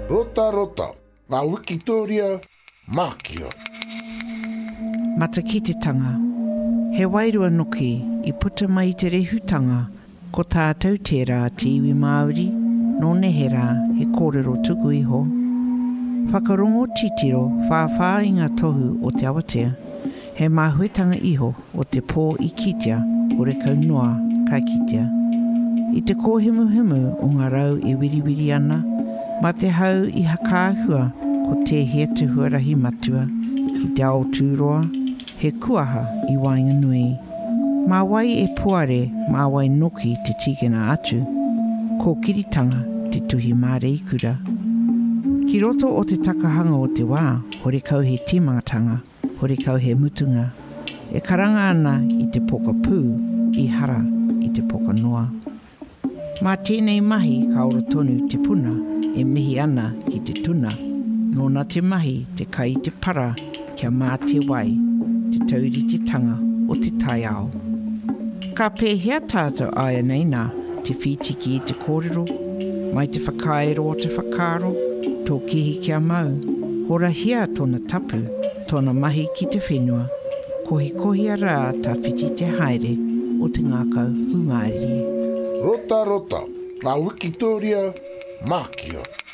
Rota rota, ngā Wikitoria, Mākia. Mata ki te tanga. He wairua noki I puta mai te rehutanga ko tātou tērā te iwi Māori, no nehera he kōrero tuku iho. Whakarongo titiro whāwhā I ngā tohu o te awatea, he māhuetanga iho o te pō I kitea o re kaunoa kai kitea. I te kōhimuhimu o ngā rau e wiriwiri ana, ma te hau I hakaahua ko te hea tuhuarahi matua, I te ao tūroa, he kuaha I Wainganui. Mā wai e puare, mā wai noki te tikena atu, ko kiritanga te tuhi māreikura. Ki roto o te takahanga o te wā, hore kau he timangatanga, hore kau he mutunga. E karanga ana I te poka pū, I hara I te poka noa. Mā tēnei mahi ka ora tonu te puna, e mihi ana ki te tuna. Nōna te mahi te kai te para, kia mā te wai, te tauri te tanga o te tai ao. Ka pēhea tātou aia nei nā, te whitiki I te kōrero, mai te whakaero o te whakaro, tō kihi kia mau, hora hia tōna tapu, tōna mahi ki te whenua, kohi ara tā whiti te haere o te ngākau hungairi. Rota rota, ngā Wikitoria, Mākia.